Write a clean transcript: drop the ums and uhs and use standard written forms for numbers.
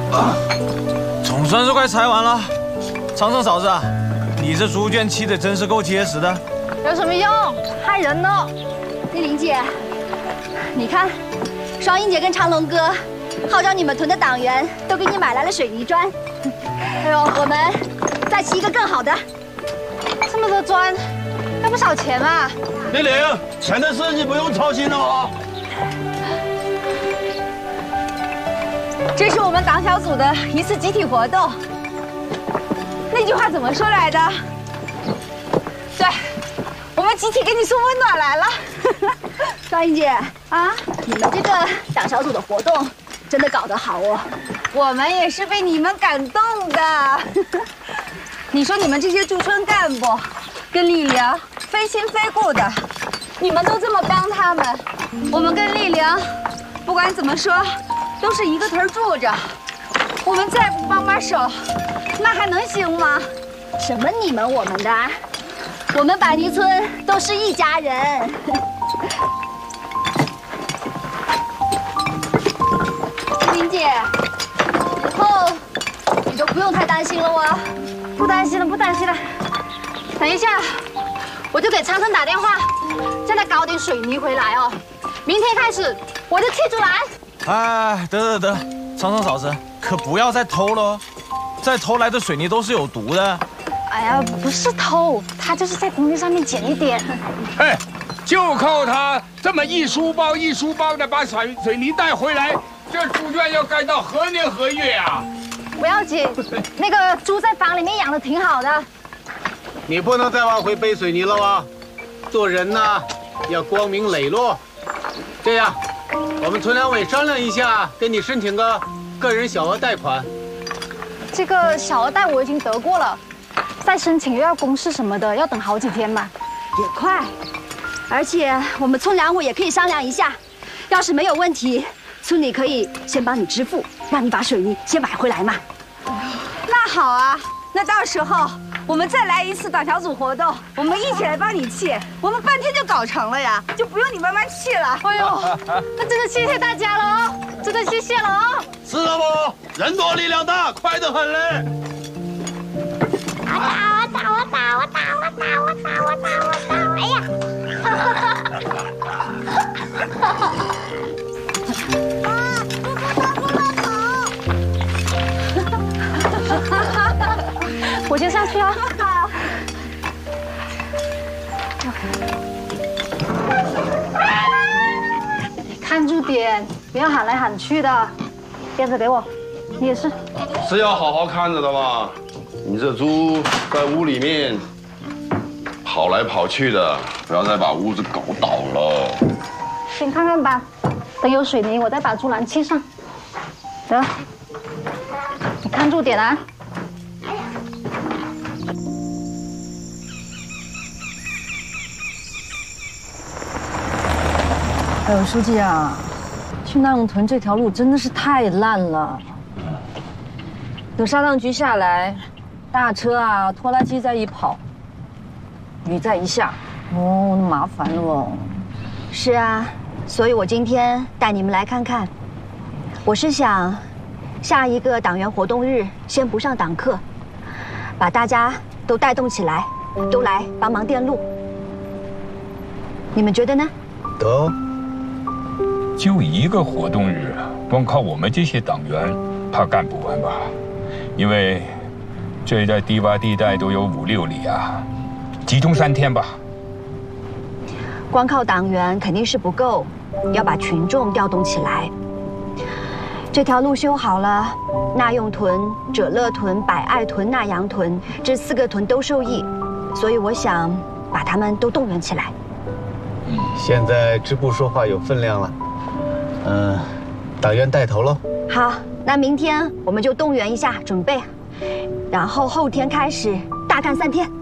总算是快拆完了。长生嫂子啊，你这猪圈砌的真是够结实的。 有什么用？害人呢！丽玲姐，你看，双英姐跟长龙哥号召你们屯的党员都给你买来了水泥砖。哎呦，我们再砌一个更好的。这么多砖，要不少钱啊！ 丽玲，钱的事你不用操心了啊。 这是我们党小组的一次集体活动。那句话怎么说来的？对，我们集体给你送温暖来了。双英姐啊，你们这个党小组的活动真的搞得好哦，我们也是被你们感动的。你说你们这些驻村干部跟丽玲非亲非故的，你们都这么帮他们，我们跟丽玲不管怎么说都是一个屯住着，我们再不帮帮手，那还能行吗？什么你们我们的，我们板泥村都是一家人。林姐，以后你就不用太担心了哦。不担心了，不担心了。等一下，我就给长生打电话，叫他搞点水泥回来哦。明天开始我就砌出来。 哎，得，长生嫂子，可不要再偷了哦，再偷来的水泥都是有毒的。 哎呀，不是偷，他就是在工地上面捡一点。 哎，就靠他这么一书包一书包的把水泥带回来，这猪圈要盖到何年何月啊？ 不要紧，那个猪在房里面养的挺好的。 你不能再往回背水泥了啊！做人呢，要光明磊落。这样，我们村两委商量一下，给你申请个个人小额贷款。 这个小额贷我已经得过了，再申请又要公示什么的，要等好几天嘛。也快，而且我们村两委也可以商量一下，要是没有问题，村里可以先帮你支付，让你把水泥先买回来嘛。那好啊，那到时候我们再来一次党小组活动，我们一起来帮你砌，我们半天就搞成了呀，就不用你慢慢砌了。哎呦，那真的谢谢大家了哦，真的谢谢了哦。 是了不？人多力量大，快得很嘞。 我打！哎呀！ 我先上去啊。看住点，不要喊来喊去的。鞭子给我，你也是。 是要好好看着的嘛。你这猪在屋里面跑来跑去的，不要再把屋子搞倒了。 先看看吧，等有水泥我再把猪栏砌上。得，你看住点啊。 哎呦，书记啊，去纳永屯这条路真的是太烂了。等沙当局下来，大车啊、拖拉机再一跑，雨再一下，哦，那麻烦了。 是啊，所以我今天带你们来看看。我是想，下一个党员活动日先不上党课，把大家都带动起来，都来帮忙垫路。你们觉得呢？ 得。 就一个活动日，光靠我们这些党员，怕干不完吧？因为这一带低洼地带都有5、6里啊，集中3天吧。 光靠党员肯定是不够，要把群众调动起来。这条路修好了，纳用屯、者乐屯、百爱屯、纳阳屯这4个屯都受益，所以我想把他们都动员起来。 现在支部说话有分量了。党员带头喽。 好，那明天我们就动员一下，准备，然后后天开始大干3天。